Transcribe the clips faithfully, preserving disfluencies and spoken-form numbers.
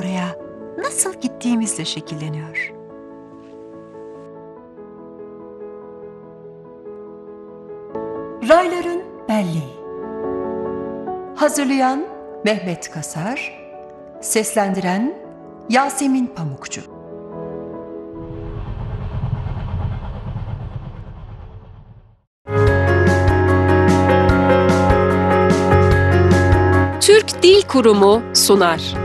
oraya nasıl gittiğimizle şekilleniyor. Rayların Belleği. Hazırlayan Mehmet Kasar, seslendiren Yasemin Pamukçu. Türk Dil Kurumu sunar.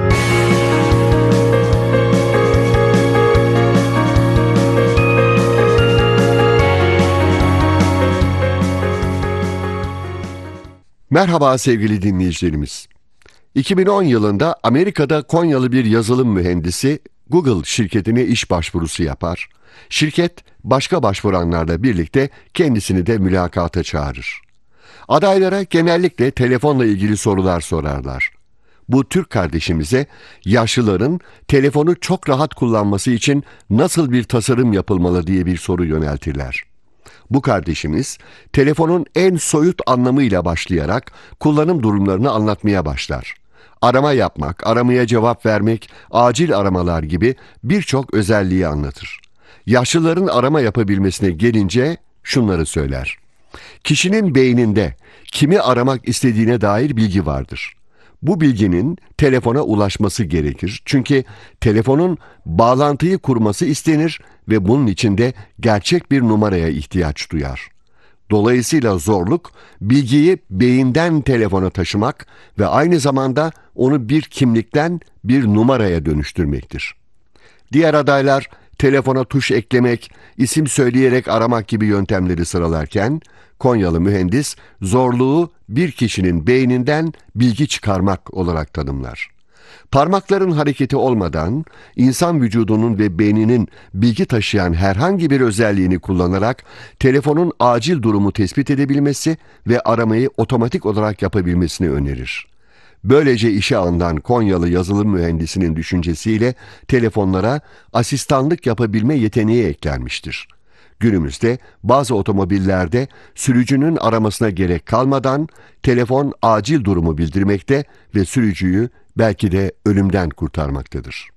Merhaba sevgili dinleyicilerimiz. iki bin on yılında Amerika'da Konyalı bir yazılım mühendisi Google şirketine iş başvurusu yapar. Şirket başka başvuranlarla birlikte kendisini de mülakata çağırır. Adaylara genellikle telefonla ilgili sorular sorarlar. Bu Türk kardeşimize yaşlıların telefonu çok rahat kullanması için nasıl bir tasarım yapılmalı diye bir soru yöneltirler. Bu kardeşimiz telefonun en soyut anlamıyla başlayarak kullanım durumlarını anlatmaya başlar. Arama yapmak, aramaya cevap vermek, acil aramalar gibi birçok özelliği anlatır. Yaşlıların arama yapabilmesine gelince şunları söyler. Kişinin beyninde kimi aramak istediğine dair bilgi vardır. Bu bilginin telefona ulaşması gerekir. Çünkü telefonun bağlantıyı kurması istenir ve bunun için de gerçek bir numaraya ihtiyaç duyar. Dolayısıyla zorluk, bilgiyi beyinden telefona taşımak ve aynı zamanda onu bir kimlikten bir numaraya dönüştürmektir. Diğer adaylar telefona tuş eklemek, isim söyleyerek aramak gibi yöntemleri sıralarken, Konyalı mühendis zorluğu bir kişinin beyninden bilgi çıkarmak olarak tanımlar. Parmakların hareketi olmadan insan vücudunun ve beyninin bilgi taşıyan herhangi bir özelliğini kullanarak telefonun acil durumu tespit edebilmesi ve aramayı otomatik olarak yapabilmesini önerir. Böylece işe alınan Konyalı yazılım mühendisinin düşüncesiyle telefonlara asistanlık yapabilme yeteneği eklenmiştir. Günümüzde bazı otomobillerde sürücünün aramasına gerek kalmadan telefon acil durumu bildirmekte ve sürücüyü belki de ölümden kurtarmaktadır.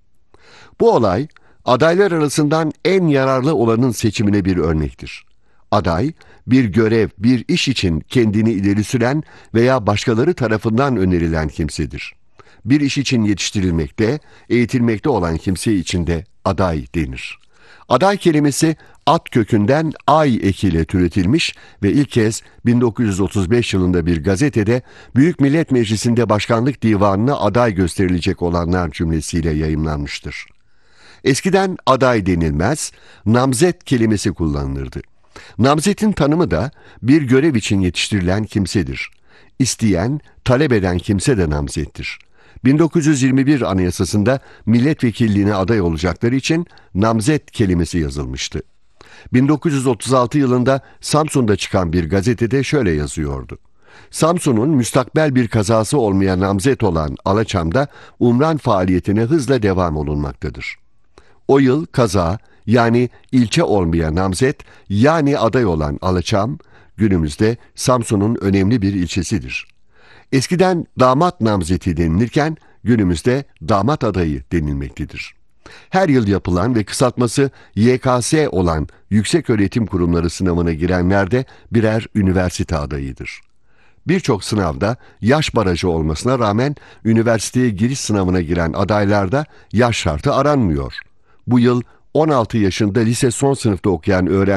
Bu olay adaylar arasından en yararlı olanın seçimine bir örnektir. Aday, bir görev, bir iş için kendini ileri süren veya başkaları tarafından önerilen kimsedir. Bir iş için yetiştirilmekte, eğitilmekte olan kimse için de aday denir. Aday kelimesi at kökünden ay ekiyle türetilmiş ve ilk kez bin dokuz yüz otuz beş yılında bir gazetede Büyük Millet Meclisi'nde başkanlık divanına aday gösterilecek olanlar cümlesiyle yayımlanmıştır. Eskiden aday denilmez, namzet kelimesi kullanılırdı. Namzetin tanımı da bir görev için yetiştirilen kimsedir. İsteyen, talep eden kimse de namzettir. bin dokuz yüz yirmi bir Anayasası'nda milletvekilliğine aday olacakları için namzet kelimesi yazılmıştı. bin dokuz yüz otuz altı yılında Samsun'da çıkan bir gazetede şöyle yazıyordu. Samsun'un müstakbel bir kazası olmaya namzet olan Alaçam'da umran faaliyetine hızla devam olunmaktadır. O yıl kaza, yani ilçe olmaya namzet, yani aday olan Alaçam, günümüzde Samsun'un önemli bir ilçesidir. Eskiden damat namzeti denilirken günümüzde damat adayı denilmektedir. Her yıl yapılan ve kısaltması Y K S olan Yükseköğretim Kurumları sınavına girenler de birer üniversite adayıdır. Birçok sınavda yaş barajı olmasına rağmen üniversiteye giriş sınavına giren adaylarda yaş şartı aranmıyor. Bu yıl on altı yaşında lise son sınıfta okuyan öğrenci